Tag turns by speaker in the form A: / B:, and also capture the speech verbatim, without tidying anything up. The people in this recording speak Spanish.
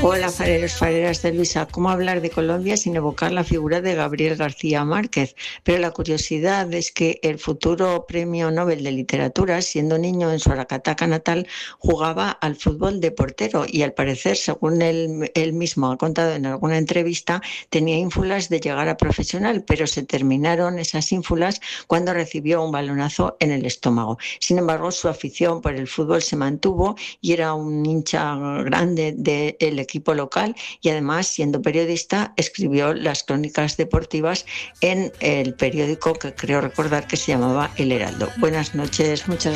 A: Hola, fareros, fareras de Luisa. ¿Cómo hablar de Colombia sin evocar la figura de Gabriel García Márquez? Pero la curiosidad es que el futuro premio Nobel de Literatura, siendo niño en su Aracataca natal, jugaba al fútbol de portero y al parecer, según él, él mismo ha contado en alguna entrevista, tenía ínfulas de llegar a profesional, pero se terminaron esas ínfulas cuando recibió un balonazo en el estómago. Sin embargo, su afición por el fútbol se mantuvo y era un hincha grande del equipo equipo local y además, siendo periodista, escribió las crónicas deportivas en el periódico que creo recordar que se llamaba El Heraldo. Buenas noches, muchas